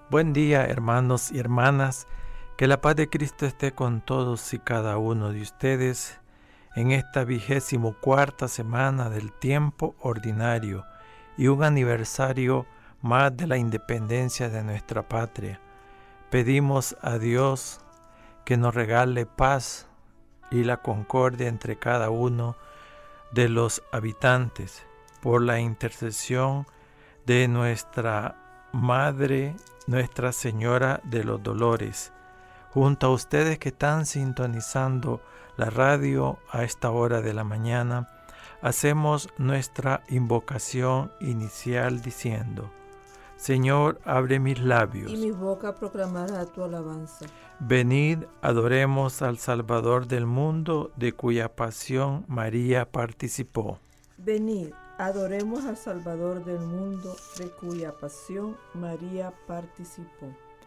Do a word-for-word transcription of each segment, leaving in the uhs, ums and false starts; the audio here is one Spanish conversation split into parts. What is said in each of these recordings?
Buen día, hermanos y hermanas. Que la paz de Cristo esté con todos y cada uno de ustedes en esta vigésimo cuarta semana del tiempo ordinario y un aniversario más de la independencia de nuestra patria. Pedimos a Dios que nos regale paz y la concordia entre cada uno de los habitantes por la intercesión de nuestra Madre, Nuestra Señora de los Dolores. Junto a ustedes que están sintonizando la radio a esta hora de la mañana, hacemos nuestra invocación inicial diciendo: Señor, abre mis labios, y mi boca proclamará tu alabanza. Venid, adoremos al Salvador del mundo, de cuya pasión María participó. Venid, adoremos al Salvador del mundo, de cuya pasión María participó.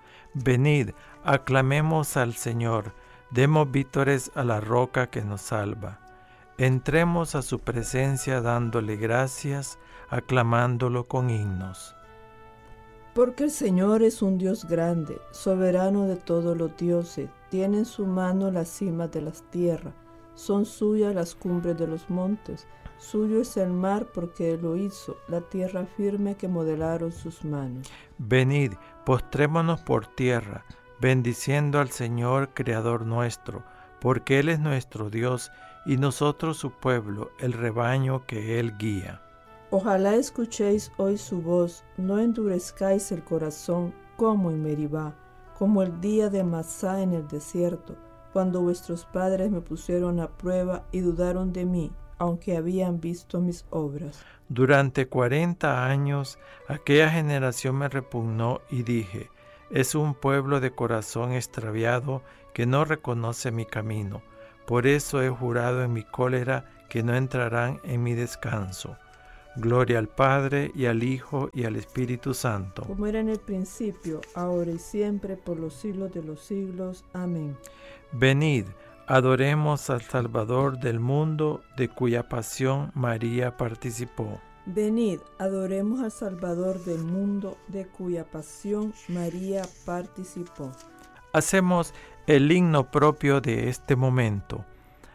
Venid, aclamemos al Señor, demos vítores a la roca que nos salva. Entremos a su presencia dándole gracias, aclamándolo con himnos. Porque el Señor es un Dios grande, soberano de todos los dioses, tiene en su mano las cimas de las tierras, son suyas las cumbres de los montes, suyo es el mar porque Él lo hizo, la tierra firme que modelaron sus manos. Venid, postrémonos por tierra, bendiciendo al Señor, Creador nuestro, porque Él es nuestro Dios y nosotros su pueblo, el rebaño que Él guía. Ojalá escuchéis hoy su voz, no endurezcáis el corazón como en Meribá, como el día de Masá en el desierto, cuando vuestros padres me pusieron a prueba y dudaron de mí, aunque habían visto mis obras. Durante cuarenta años aquella generación me repugnó y dije: es un pueblo de corazón extraviado que no reconoce mi camino. Por eso he jurado en mi cólera que no entrarán en mi descanso. Gloria al Padre, y al Hijo, y al Espíritu Santo. Como era en el principio, ahora y siempre, por los siglos de los siglos. Amén. Venid, adoremos al Salvador del mundo, de cuya pasión María participó. Venid, adoremos al Salvador del mundo, de cuya pasión María participó. Hacemos el himno propio de este momento.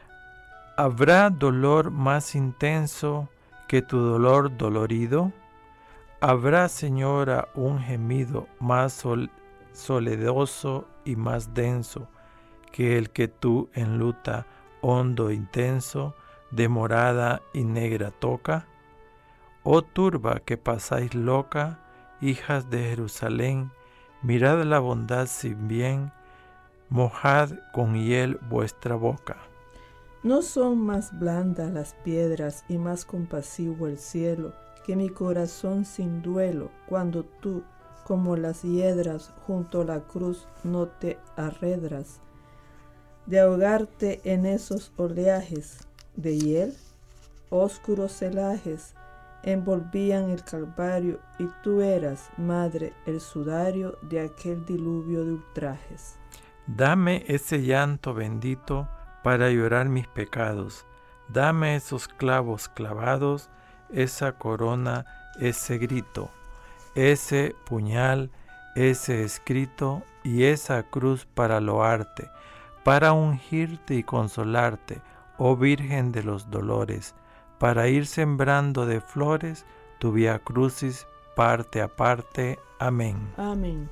¿Habrá dolor más intenso que tu dolor dolorido? ¿Habrá, Señora, un gemido más sol- soledoso y más denso que el que tú enluta, hondo e intenso, demorada y negra toca? Oh turba que pasáis loca, hijas de Jerusalén, mirad la bondad sin bien, mojad con hiel vuestra boca. ¿No son más blandas las piedras y más compasivo el cielo que mi corazón sin duelo, cuando tú, como las hiedras junto a la cruz, no te arredras de ahogarte en esos oleajes de hiel? Oscuros celajes envolvían el Calvario y tú eras, madre, el sudario de aquel diluvio de ultrajes. Dame ese llanto bendito para llorar mis pecados. Dame esos clavos clavados, esa corona, ese grito, ese puñal, ese escrito y esa cruz para loarte, para ungirte y consolarte, oh Virgen de los dolores, para ir sembrando de flores tu vía crucis parte a parte. Amén. Amén.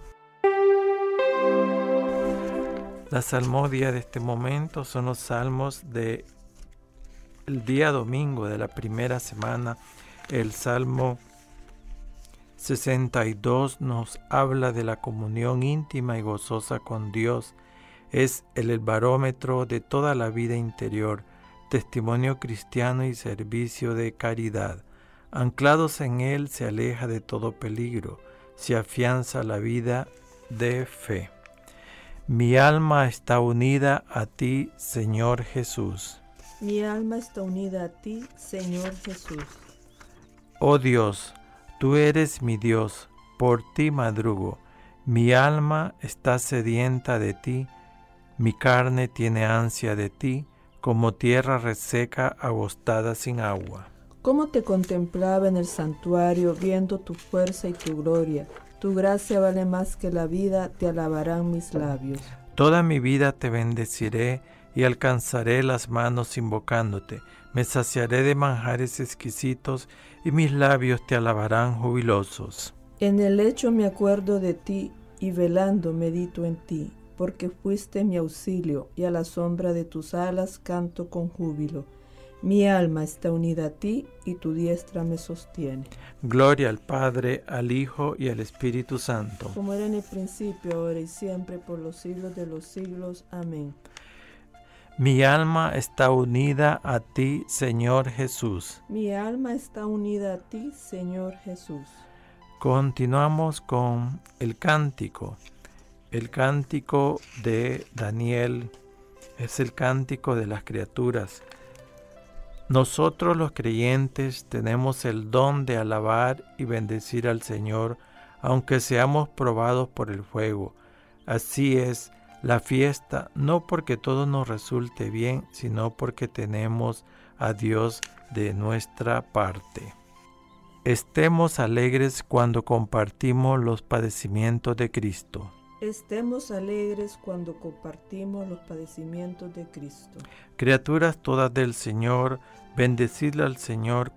La salmodia de este momento son los salmos del día domingo de la primera semana. El Salmo sesenta y dos nos habla de la comunión íntima y gozosa con Dios. Es el, el barómetro de toda la vida interior, testimonio cristiano y servicio de caridad. Anclados en él se aleja de todo peligro, se afianza la vida de fe. Mi alma está unida a ti, Señor Jesús. Mi alma está unida a ti, Señor Jesús. Oh Dios, tú eres mi Dios, por ti madrugo. Mi alma está sedienta de ti, mi carne tiene ansia de ti, como tierra reseca agostada sin agua. Cómo te contemplaba en el santuario, viendo tu fuerza y tu gloria, tu Tu gracia vale más que la vida, te alabarán mis labios. Toda mi vida te bendeciré y alcanzaré las manos invocándote. Me saciaré de manjares exquisitos y mis labios te alabarán jubilosos. En el lecho me acuerdo de ti y velando medito en ti, porque fuiste mi auxilio y a la sombra de tus alas canto con júbilo. Mi alma está unida a ti y tu diestra me sostiene. Gloria al Padre, al Hijo y al Espíritu Santo. Como era en el principio, ahora y siempre, por los siglos de los siglos. Amén. Mi alma está unida a ti, Señor Jesús. Mi alma está unida a ti, Señor Jesús. Continuamos con el cántico. El cántico de Daniel es el cántico de las criaturas. Nosotros los creyentes tenemos el don de alabar y bendecir al Señor, aunque seamos probados por el fuego. Así es la fiesta, no porque todo nos resulte bien, sino porque tenemos a Dios de nuestra parte. Estemos alegres cuando compartimos los padecimientos de Cristo. Estemos alegres cuando compartimos los padecimientos de Cristo. Criaturas todas del Señor, bendecidle al Señor,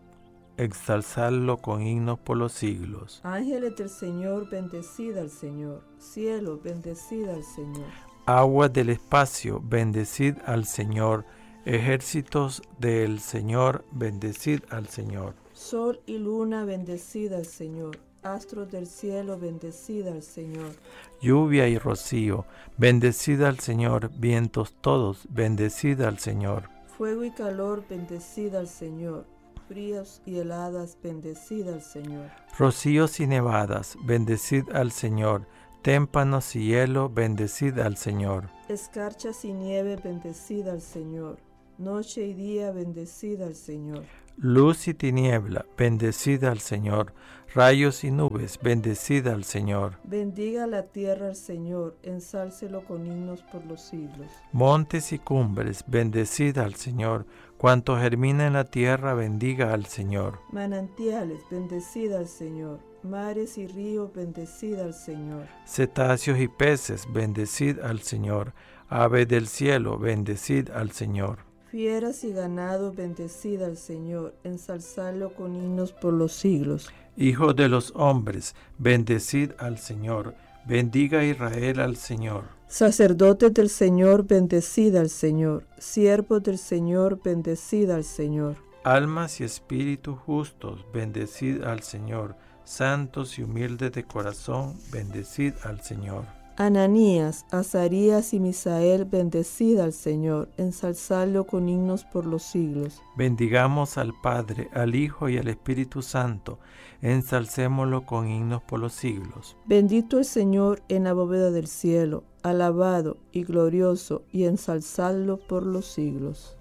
exalzadlo con himnos por los siglos. Ángeles del Señor, bendecid al Señor. Cielo, bendecid al Señor. Aguas del espacio, bendecid al Señor. Ejércitos del Señor, bendecid al Señor. Sol y luna, bendecid al Señor. Astros del cielo, bendecid al Señor. Lluvia y rocío, bendecid al Señor. Vientos todos, bendecid al Señor. Fuego y calor, bendecid al Señor. Fríos y heladas, bendecid al Señor. Rocíos y nevadas, bendecid al Señor. Témpanos y hielo, bendecid al Señor. Escarchas y nieve, bendecid al Señor. Noche y día, bendecid al Señor. Luz y tiniebla, bendecid al Señor. Rayos y nubes, bendecid al Señor. Bendiga la tierra al Señor, ensálcelo con himnos por los siglos. Montes y cumbres, bendecid al Señor. Cuanto germina en la tierra, bendiga al Señor. Manantiales, bendecid al Señor. Mares y ríos, bendecid al Señor. Cetáceos y peces, bendecid al Señor. Aves del cielo, bendecid al Señor. Fieras y ganado, bendecid al Señor, ensalzadlo con himnos por los siglos. Hijos de los hombres, bendecid al Señor. Bendiga Israel al Señor. Sacerdotes del Señor, bendecid al Señor. Siervos del Señor, bendecid al Señor. Almas y espíritus justos, bendecid al Señor. Santos y humildes de corazón, bendecid al Señor. Ananías, Azarías y Misael, bendecid al Señor, ensalzadlo con himnos por los siglos. Bendigamos al Padre, al Hijo y al Espíritu Santo, ensalcémoslo con himnos por los siglos. Bendito el Señor en la bóveda del cielo, alabado y glorioso, y ensalzadlo por los siglos.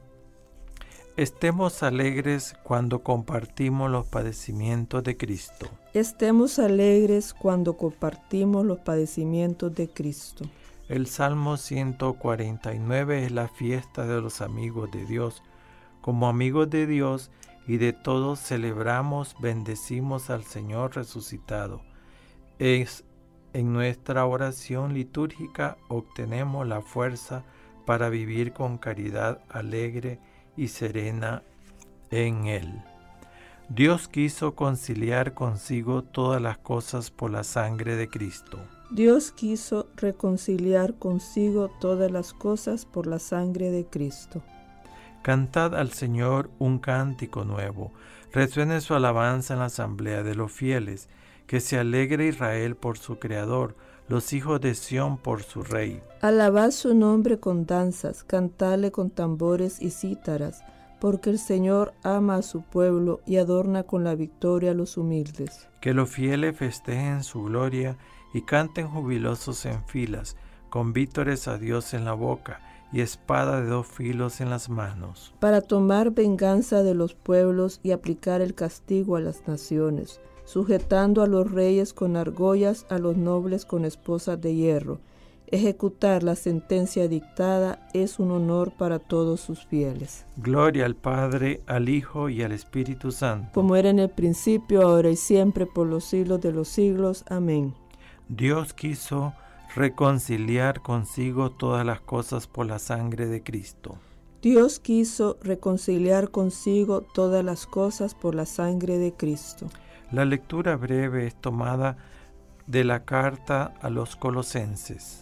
Estemos alegres cuando compartimos los padecimientos de Cristo. Estemos alegres cuando compartimos los padecimientos de Cristo. El Salmo ciento cuarenta y nueve es la fiesta de los amigos de Dios. Como amigos de Dios y de todos celebramos, bendecimos al Señor resucitado. Es en nuestra oración litúrgica obtenemos la fuerza para vivir con caridad alegre y serena en Él. Dios quiso conciliar consigo todas las cosas por la sangre de Cristo. Dios quiso reconciliar consigo todas las cosas por la sangre de Cristo. Cantad al Señor un cántico nuevo, resuene su alabanza en la asamblea de los fieles, que se alegre Israel por su Creador, los hijos de Sión por su Rey. Alabad su nombre con danzas, cantadle con tambores y cítaras, porque el Señor ama a su pueblo y adorna con la victoria a los humildes. Que los fieles festejen su gloria y canten jubilosos en filas, con vítores a Dios en la boca y espada de dos filos en las manos. Para tomar venganza de los pueblos y aplicar el castigo a las naciones, sujetando a los reyes con argollas, a los nobles con esposas de hierro. Ejecutar la sentencia dictada es un honor para todos sus fieles. Gloria al Padre, al Hijo y al Espíritu Santo. Como era en el principio, ahora y siempre, por los siglos de los siglos. Amén. Dios quiso reconciliar consigo todas las cosas por la sangre de Cristo. Dios quiso reconciliar consigo todas las cosas por la sangre de Cristo. La lectura breve es tomada de la carta a los Colosenses.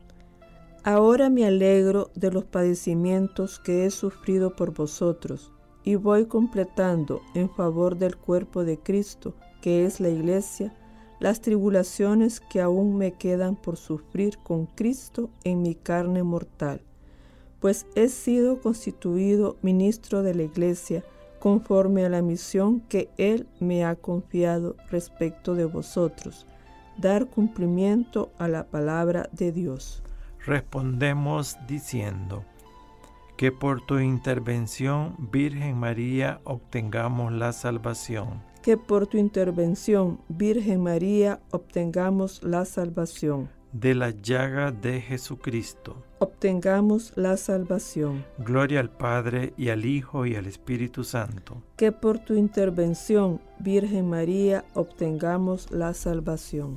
Ahora me alegro de los padecimientos que he sufrido por vosotros, y voy completando en favor del cuerpo de Cristo, que es la Iglesia, las tribulaciones que aún me quedan por sufrir con Cristo en mi carne mortal, pues he sido constituido ministro de la Iglesia conforme a la misión que Él me ha confiado respecto de vosotros, dar cumplimiento a la palabra de Dios. Respondemos diciendo, que por tu intervención, Virgen María, obtengamos la salvación. Que por tu intervención, Virgen María, obtengamos la salvación. De la llaga de Jesucristo. Obtengamos la salvación. Gloria al Padre, y al Hijo, y al Espíritu Santo. Que por tu intervención, Virgen María, obtengamos la salvación.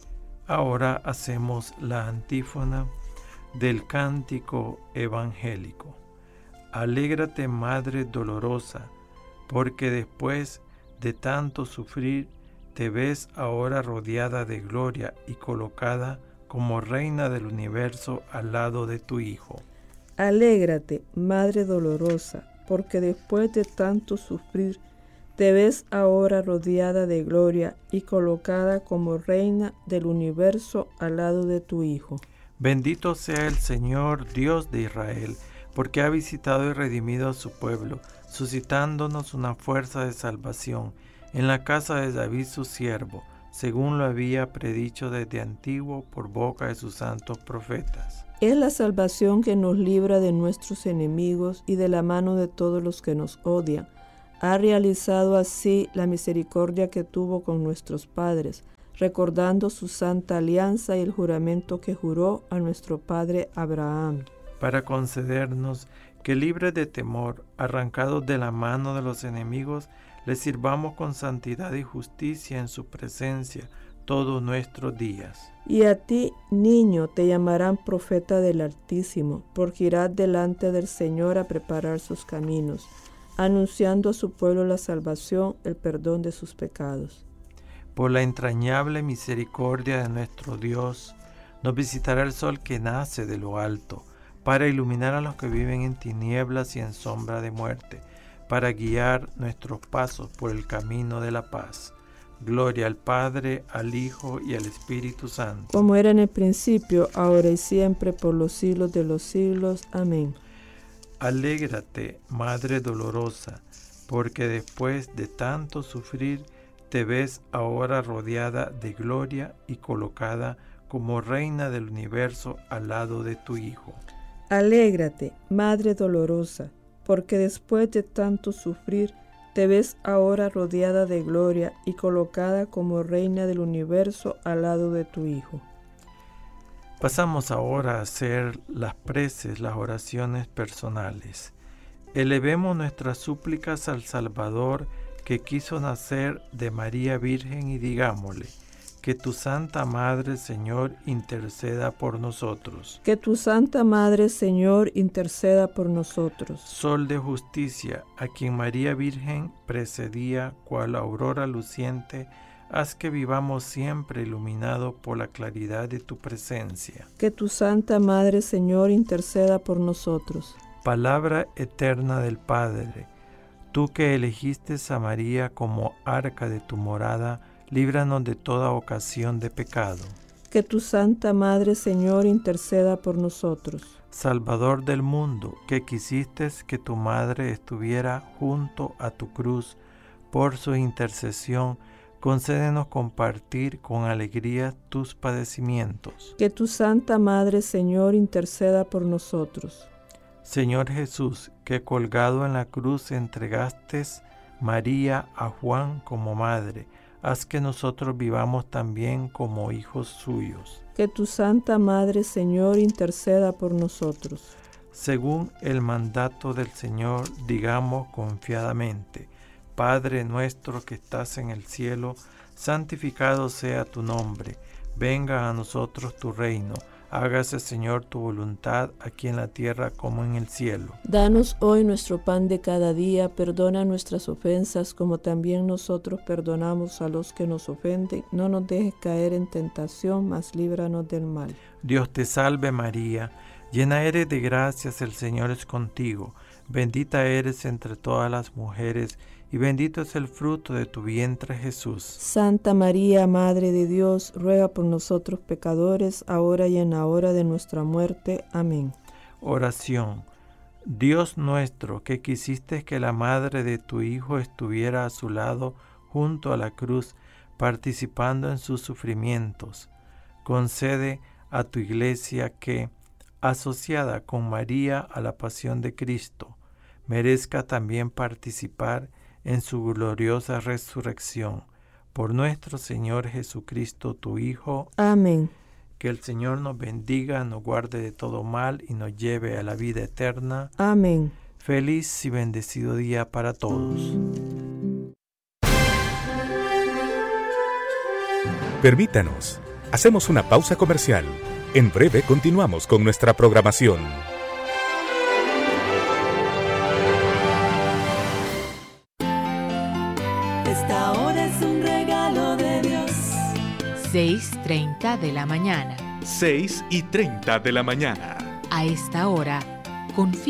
Ahora hacemos la antífona del cántico evangélico. Alégrate, Madre dolorosa, porque después de tanto sufrir, te ves ahora rodeada de gloria y colocada como reina del universo al lado de tu Hijo. Alégrate, Madre dolorosa, porque después de tanto sufrir, te ves ahora rodeada de gloria y colocada como reina del universo al lado de tu Hijo. Bendito sea el Señor, Dios de Israel, porque ha visitado y redimido a su pueblo, suscitándonos una fuerza de salvación en la casa de David su siervo, según lo había predicho desde antiguo por boca de sus santos profetas. Es la salvación que nos libra de nuestros enemigos y de la mano de todos los que nos odian. Ha realizado así la misericordia que tuvo con nuestros padres, recordando su santa alianza y el juramento que juró a nuestro padre Abraham. Para concedernos que, libres de temor, arrancados de la mano de los enemigos, le sirvamos con santidad y justicia en su presencia todos nuestros días. Y a ti, niño, te llamarán profeta del Altísimo, porque irás delante del Señor a preparar sus caminos, anunciando a su pueblo la salvación, el perdón de sus pecados. Por la entrañable misericordia de nuestro Dios, nos visitará el sol que nace de lo alto, para iluminar a los que viven en tinieblas y en sombra de muerte, para guiar nuestros pasos por el camino de la paz. Gloria al Padre, al Hijo y al Espíritu Santo. Como era en el principio, ahora y siempre, por los siglos de los siglos. Amén. Alégrate, Madre dolorosa, porque después de tanto sufrir, te ves ahora rodeada de gloria y colocada como reina del universo al lado de tu Hijo. Alégrate, Madre dolorosa, porque después de tanto sufrir, te ves ahora rodeada de gloria y colocada como reina del universo al lado de tu Hijo. Pasamos ahora a hacer las preces, las oraciones personales. Elevemos nuestras súplicas al Salvador, que quiso nacer de María Virgen, y digámosle: que tu Santa Madre, Señor, interceda por nosotros. Que tu Santa Madre, Señor, interceda por nosotros. Sol de justicia, a quien María Virgen precedía cual aurora luciente, haz que vivamos siempre iluminados por la claridad de tu presencia. Que tu Santa Madre, Señor, interceda por nosotros. Palabra eterna del Padre, tú que elegiste a María como arca de tu morada, líbranos de toda ocasión de pecado. Que tu Santa Madre, Señor, interceda por nosotros. Salvador del mundo, que quisiste que tu Madre estuviera junto a tu cruz, por su intercesión, concédenos compartir con alegría tus padecimientos. Que tu Santa Madre, Señor, interceda por nosotros. Señor Jesús, que colgado en la cruz entregaste María a Juan como madre, haz que nosotros vivamos también como hijos suyos. Que tu Santa Madre, Señor, interceda por nosotros. Según el mandato del Señor, digamos confiadamente: Padre nuestro que estás en el cielo, santificado sea tu nombre. Venga a nosotros tu reino. Hágase, Señor, tu voluntad, aquí en la tierra como en el cielo. Danos hoy nuestro pan de cada día, perdona nuestras ofensas, como también nosotros perdonamos a los que nos ofenden. No nos dejes caer en tentación, mas líbranos del mal. Dios te salve María, llena eres de gracias, el Señor es contigo. Bendita eres entre todas las mujeres, y bendito es el fruto de tu vientre, Jesús. Santa María, Madre de Dios, ruega por nosotros pecadores, ahora y en la hora de nuestra muerte. Amén. Oración. Dios nuestro, que quisiste que la madre de tu Hijo estuviera a su lado junto a la cruz, participando en sus sufrimientos, concede a tu Iglesia que, asociada con María a la pasión de Cristo, merezca también participar en su gloriosa resurrección. Por nuestro Señor Jesucristo, tu Hijo. Amén. Que el Señor nos bendiga, nos guarde de todo mal y nos lleve a la vida eterna. Amén. Feliz y bendecido día para todos. Permítanos, hacemos una pausa comercial. En breve continuamos con nuestra programación. Esta hora es un regalo de Dios. seis y treinta de la mañana. seis y treinta de la mañana. A esta hora, confía.